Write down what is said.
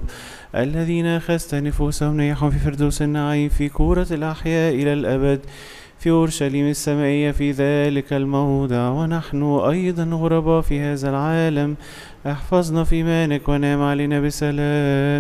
الذين أخذت نفوسهم نيحهم في فردوس النعيم في كورة الأحياء إلى الأبد في أورشليم السمائية في ذلك الموضع. ونحن أيضا غرباء في هذا العالم، احفظنا في إيمانك ونعم علينا بسلام